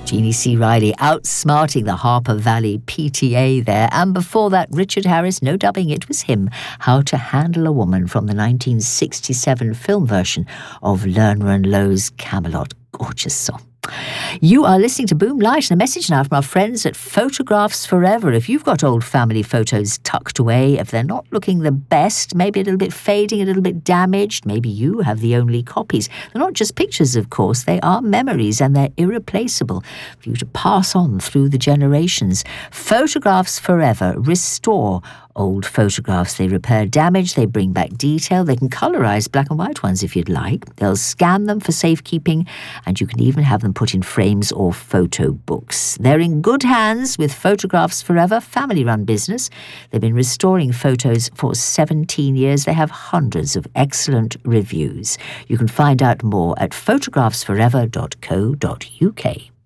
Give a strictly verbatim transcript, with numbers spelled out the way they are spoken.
Jeannie C. Riley outsmarting the Harper Valley P T A there. And before that, Richard Harris, no dubbing, it was him, How to Handle a Woman from the nineteen sixty-seven film version of Lerner and Lowe's Camelot. Gorgeous song. You are listening to Boom Light, and a message now from our friends at Photographs Forever. If you've got old family photos tucked away, if they're not looking the best, maybe a little bit fading, a little bit damaged, maybe you have the only copies. They're not just pictures, of course, they are memories, and they're irreplaceable for you to pass on through the generations. Photographs Forever restore old photographs. They repair damage, they bring back detail, they can colorize black and white ones if you'd like. They'll scan them for safekeeping, and you can even have them put in frames or photo books. They're in good hands with Photographs Forever, family-run business. They've been restoring photos for seventeen years. They have hundreds of excellent reviews. You can find out more at photographs forever dot co dot uk.